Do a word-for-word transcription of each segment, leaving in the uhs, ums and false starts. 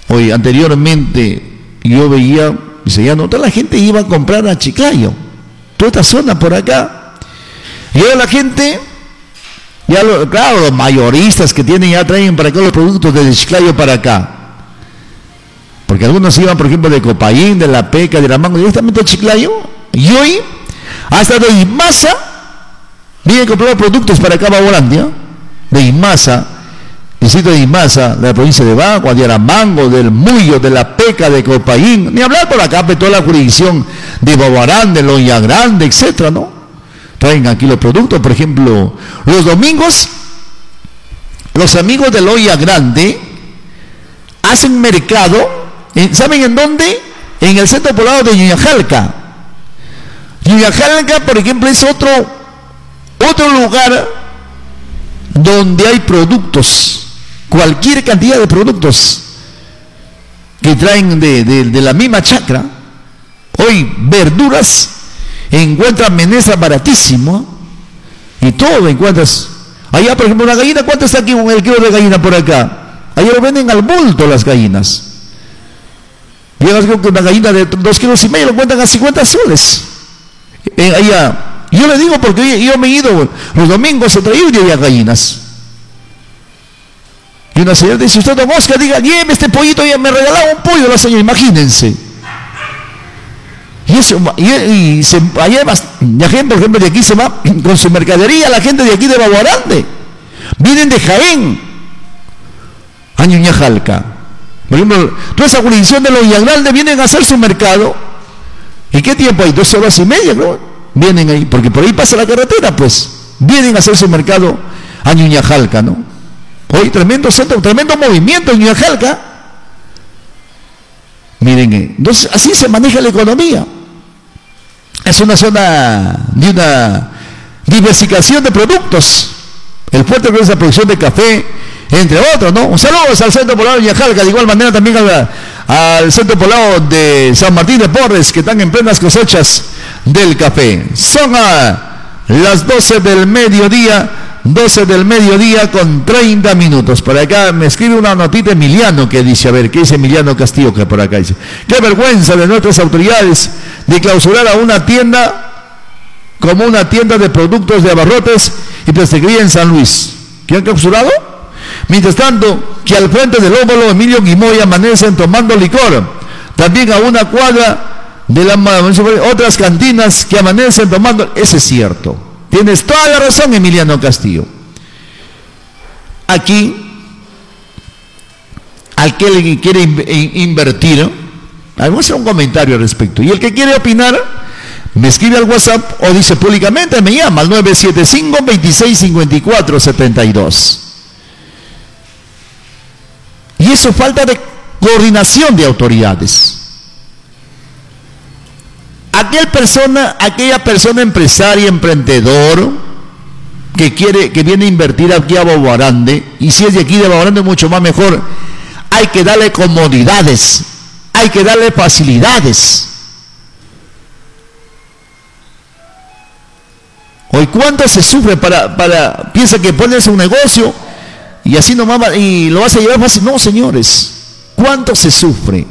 Hoy, anteriormente, yo veía, dice, ya no, toda la gente iba a comprar a Chiclayo, toda esta zona por acá. Y ahora la gente, ya lo, claro, los mayoristas que tienen ya traen para acá los productos desde Chiclayo para acá. Porque algunos iban, por ejemplo, de Copayín, de La Peca, de La Mango, directamente a Chiclayo. Y hoy, hasta de Imasa, vienen a comprar productos para acá, Baborandia, de Imasa, distrito de Imasa, de la provincia de Bagua, de Aramango, del Muyo, de La Peca, de Copayín, ni hablar por acá, de toda la jurisdicción de Babarán, de Loya Grande, etcétera, ¿no? Traen aquí los productos, por ejemplo, los domingos, los amigos de Loya Grande hacen mercado. ¿Saben en dónde? En el centro poblado de Ñuñajalca. Ñuñajalca, por ejemplo, es otro, otro lugar donde hay productos, cualquier cantidad de productos que traen de, de, de la misma chacra. Hoy, verduras, encuentras menestra baratísimo, y todo encuentras. Allá, por ejemplo, una gallina, ¿cuánto está aquí el kilo de gallina por acá? Allá lo venden al bulto las gallinas. Llegas con una gallina de dos kilos y medio, lo cuentan a cincuenta soles. Eh, allá, yo le digo porque yo, yo me he ido los domingos a traer de allá gallinas. Y una señora dice, usted, don Oscar, diga, lleve este pollito, ya me regalaba un pollo la señora, imagínense. Y eso, y, y se, allá la gente, por ejemplo, de aquí se va con su mercadería, la gente de aquí de Baguarande. Vienen de Jaén a Ñuñajalca. Por ejemplo, toda esa jurisdicción de los Villagrande vienen a hacer su mercado. ¿Y qué tiempo hay? Dos horas y media, ¿no? Vienen ahí, porque por ahí pasa la carretera, pues. Vienen a hacer su mercado a Ñuñajalca, ¿no? Hoy, tremendo centro, tremendo movimiento en Ñuñajalca. Miren, entonces así se maneja la economía. Es una zona de una diversificación de productos. El fuerte es la producción de café, entre otros, ¿no? Un saludo al centro poblado de Ñuñajalca, de igual manera también al, al centro poblado de San Martín de Porres, que están en plenas cosechas del café. Son a las doce del mediodía, doce del mediodía con treinta minutos. Por acá me escribe una notita Emiliano que dice, a ver, ¿qué dice Emiliano Castillo? Que por acá dice, qué vergüenza de nuestras autoridades de clausurar a una tienda como una tienda de productos de abarrotes y pastelería en San Luis. ¿Quién han clausurado? Mientras tanto, que al frente del óvalo Emilio Guimoy amanecen tomando licor. También a una cuadra de la otras cantinas que amanecen tomando. Eso es cierto. Tienes toda la razón, Emiliano Castillo. Aquí, al que quiere invertir, vamos a hacer un comentario al respecto. Y el que quiere opinar, me escribe al WhatsApp o dice públicamente, me llama al nueve siete cinco, veintiséis cincuenta y cuatro setenta y dos. Y eso es falta de coordinación de autoridades. Aquel persona, aquella persona empresaria, emprendedor, que quiere, que viene a invertir aquí a Baguarande, y si es de aquí de Baguarande mucho más mejor, hay que darle comodidades, hay que darle facilidades. Hoy cuánto se sufre para, para, piensa que pones un negocio y así nomás y lo vas a llevar fácil. No, señores, ¿cuánto se sufre?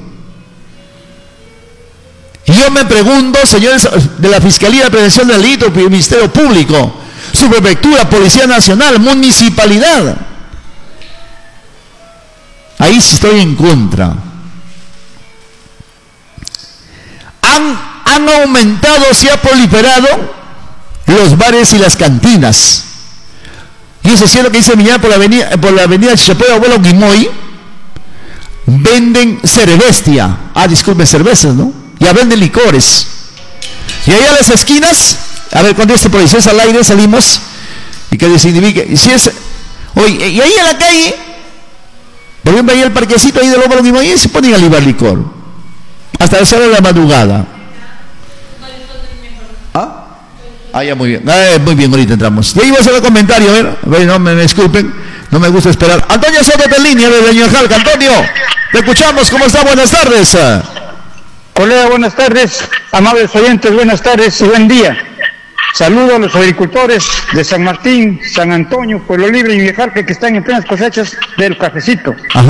Y yo me pregunto, señores de la Fiscalía de Prevención del Delito, Ministerio Público, Subprefectura, Policía Nacional, Municipalidad, ahí sí estoy en contra. Han, han aumentado, se ha proliferado los bares y las cantinas. Y eso sí es lo que dice Millán por la avenida, por la avenida Chichapoy, abuelo Guimoy. Venden cervestia. Ah, disculpen, cervezas, ¿no? Ya venden licores. Y ahí a las esquinas, a ver, cuando este policía es al aire, salimos y que desindivique. Y si es, oye, y ahí en la calle, por ejemplo, ahí el parquecito ahí del abuelo Guimoy, y se ponen a libar licor. Hasta las horas de la madrugada. ¿Ah? Ah, ya, muy bien. Ah, muy bien, ahorita entramos. Y ahí voy a hacer el comentario, a ver. A ver, no me, me disculpen, no me gusta esperar. Antonio Soto de línea desde Ñuñajalca. Antonio, te escuchamos. ¿Cómo está? Buenas tardes. Colega, buenas tardes. Amables oyentes, buenas tardes y buen día. Saludo a los agricultores de San Martín, San Antonio, Pueblo Libre y Ñuñajalca que están en plenas cosechas del cafecito. Ajá.